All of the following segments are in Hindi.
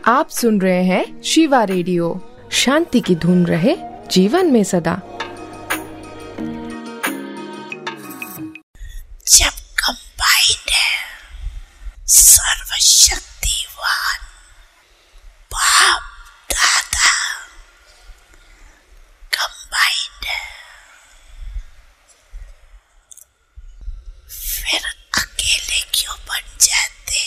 आप सुन रहे हैं शिवा रेडियो। शांति की धुन रहे जीवन में सदा। जब कंबाइंड है सर्वशक्तिवान बाप दादा, कंबाइंड है, फिर अकेले क्यों बन जाते?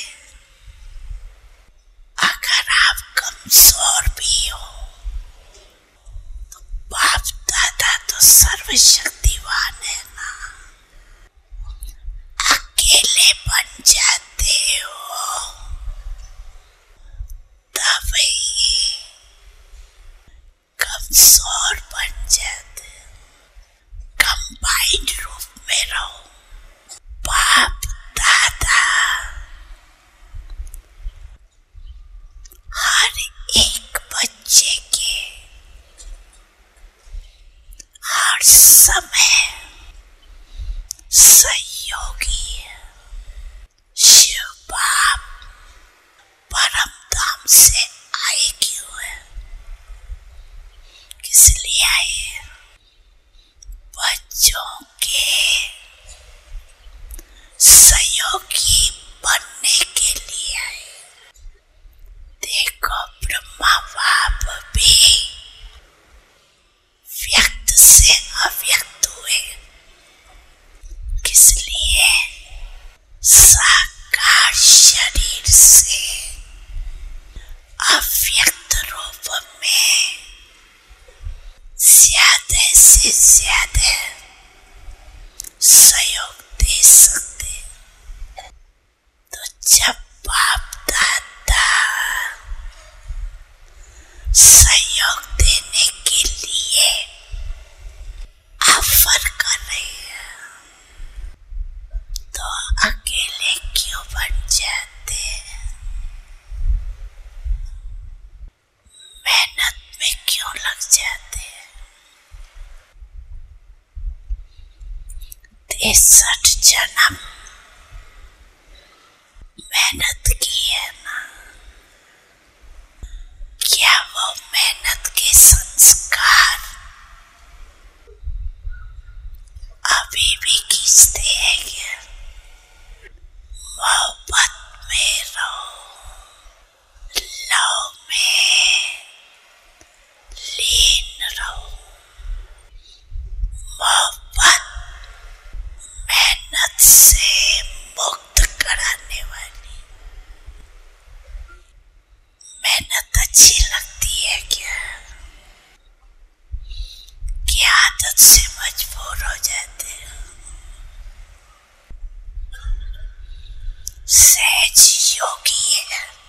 अगर आप कमजोर भी हो तो बाप दादा तो सर्वशक्तिवान है ना, अकेले बन जाते हो तभी कमजोर बन जाते। कंबाइंड रूप में रहो। बाप दादा हर एक बच्चे के हर समय सहयोगी है। शिव बाप परम धाम से आए क्यों है? किस लिए आए? बच्चों के सहयोगी बनने के लिए आए। देखो ब्रह्मा बाप भी व्यक्त से अव्यक्त हुए। किस लिए? साकार शरीर से अव्यक्त रूप में ज्यादा से ज्यादा सहयोग दे सकते। तो जब बाप दादा सहयोग देने के लिए ऑफर कर रहे हैं तो अकेले क्यों बन जाते? मेहनत में क्यों लग जाते? 63 जन्म मेहनत की है ना, क्या वो मेहनत के संस्कार अभी भी खींचते हैं क्या? मोहब्बत में रहो, लव में लीन रहो। मोहब्बत मेहनत से मुक्त कराने वाली। मेहनत अच्छी लगती है क्या? क्या आदत से मजबूर हो जाते हो? सहज योगी है।